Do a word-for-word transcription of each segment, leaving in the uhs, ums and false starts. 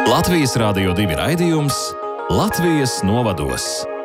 Latvijas Rādio divi raidījums Latvijas novados.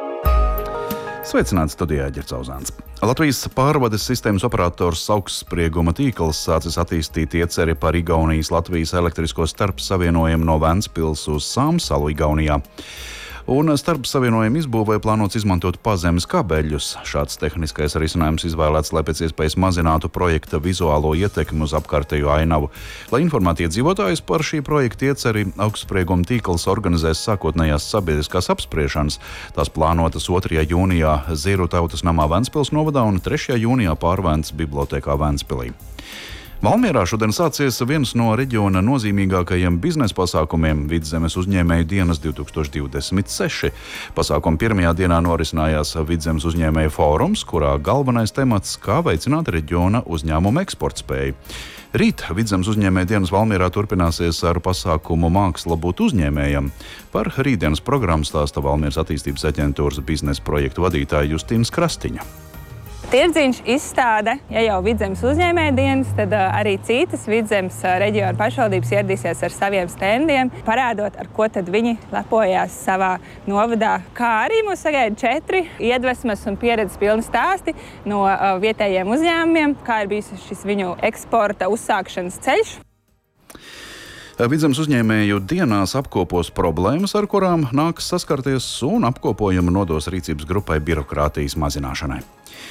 Sveicināts studijā Ģercauzāns. Latvijas pārvades sistēmas operators augstsprieguma tīkls sācis attīstīt ieceri par Igaunijas-Latvijas elektrisko starpsavienojumu no Ventspils uz Sāmsalu Igaunijā. Un starp savienojumu izbūvē plānots izmantot pazemes kabeļus. Šāds tehniskais risinājums izvēlēts, lai pēc iespējas mazinātu projekta vizuālo ietekmi uz apkārtējo ainavu. Lai informētu iedzīvotājus par šī projekta ieceri, augstsprieguma tīkls organizēs sākotnējās sabiedriskās apspriešanas. Tās plānotas otrajā jūnijā Ziru tautas namā Ventspils novadā un trešajā jūnijā Pārventas bibliotēkā Ventspilī. Valmierā šodien sācies viens no reģiona nozīmīgākajiem biznesa pasākumiem – Vidzemes uzņēmēju dienas divi tūkstoši divdesmit seši. Pasākuma pirmajā dienā norisinājās Vidzemes uzņēmēju fórums, kurā galvenais temats – kā veicināt reģiona uzņēmumu eksportspēju. Rīt Vidzemes uzņēmēju dienas Valmierā turpināsies ar pasākumu Māksla būt uzņēmējam. Par rītdienas programmu stāsta Valmieras attīstības aģentūras biznesa projektu vadītāja Justīna Krastiņa. Tirdziņš izstāde, ja jau Vidzemes uzņēmēju dienas, tad arī citas Vidzemes reģiona pašvaldības ieradīsies ar saviem stendiem, parādot, ar ko tad viņi lepojās savā novadā. Kā arī mūs sagaida četri iedvesmas un pieredzes pilni stāsti no vietējiem uzņēmumiem, kā ir bijis šis viņu eksporta uzsākšanas ceļš. Vidzemes uzņēmēju dienās apkopos problēmas, ar kurām nākas saskarties, un apkopojumu nodos rīcības grupai birokrātijas mazināšanai.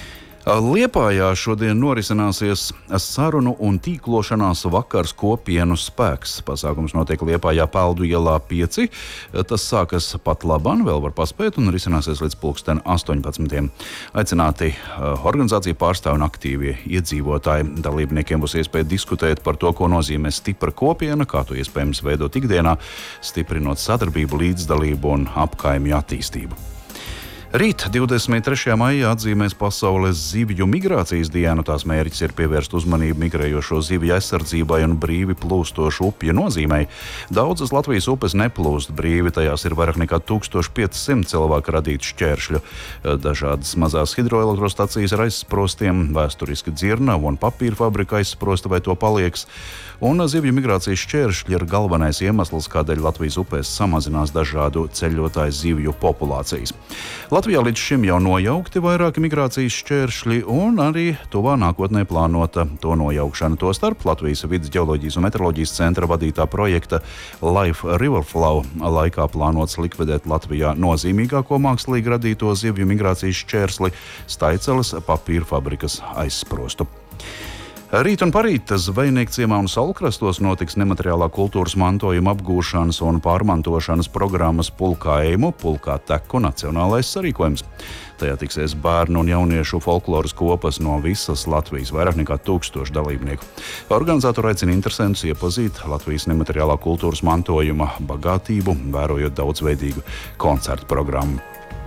Liepājā šodien norisināsies sarunu un tīklošanās vakars Kopienu spēks. Pasākums notiek Liepājā Peldu ielā pieci. Tas sākas pat laban, vēl var paspēt un risināsies līdz pulksten astoņpadsmitiem. Aicināti organizāciju pārstāvi un aktīvie iedzīvotāji. Dalībniekiem būs iespēja diskutēt par to, ko nozīmē stipra kopiena, kā to iespējams veidot ikdienā, stiprinot sadarbību, līdzdalību un apkaimju attīstību. Rīt, divdesmit trešajā maijā, atzīmēs Pasaules zivju migrācijas dienu. Tās mērķis ir pievērst uzmanību migrējošo zivju aizsardzībai un brīvi plūstošu upju nozīmei. Daudzas Latvijas upes neplūst brīvi, tajās ir vairāk nekā tūkstoš pieci simti cilvēku radītu šķēršļu. Dažādas mazās hidroelektrostacijas ar aizsprostiem, vēsturiski dzirnavu un papīra fabrika aizsprosta vai to palieks. Un zivju migrācijas šķēršļi ir galvenais iemesls, kādēļ Latvijas upēs samazinās dažādu ceļotāju zivju populācijas. Latvijā līdz šim jau nojaukti vairāki migrācijas šķēršļi un arī tuvā nākotnē plānota to nojaukšana. Tostarp Latvijas vides ģeoloģijas un meteoroloģijas centra vadītā projekta Life Riverflow laikā plānots likvidēt Latvijā nozīmīgāko mākslīgi radīto zivju migrācijas šķērsli – Staiceles papīra fabrikas aizsprostu. Rīt un parīt Zvejniekciemā un Saulkrastos notiks nemateriālā kultūras mantojuma apgūšanas un pārmantošanas programmas Pulkā Eimu, Pulkā Teku nacionālais sarīkojums. Tajā tiksies bērnu un jauniešu folkloras kopas no visas Latvijas, vairāk nekā tūkstoši dalībnieku. Organizatori aicina interesantus iepazīt Latvijas nemateriālā kultūras mantojuma bagātību, vērojot daudzveidīgu koncertu programmu.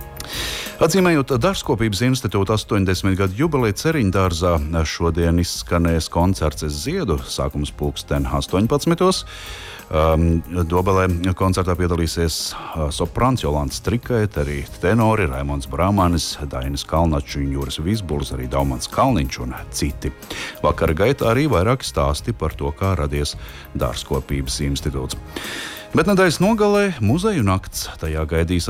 Atzīmējot Dārzkopības institūta astoņdesmit gadu jubileju Ceriņdārzā, šodien izskanēs koncerts Es ziedu, sākums pulksten astoņpadsmitos. Um, Dobelē koncertā piedalīsies soprāns Jolanta Strikaite, arī tenori Raimonds Brāmanis, Dainis Kalnačs un Juris Vizbuls, arī Daumans Kalniņš un citi. Vakara gaitā arī vairāki stāsti par to, kā radies Dārzkopības institūts. Bet nedēļas nogalē muzeju nakts, tajā gaidīs